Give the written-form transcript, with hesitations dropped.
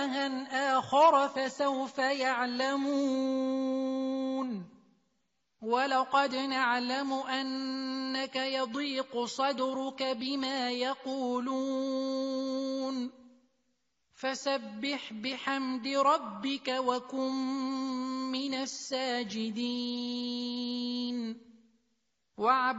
إلها آخر فسوف يعلمون ولقد نعلم أنك يضيق صدرك بما يقولون فسبح بحمد ربك وكن من الساجدين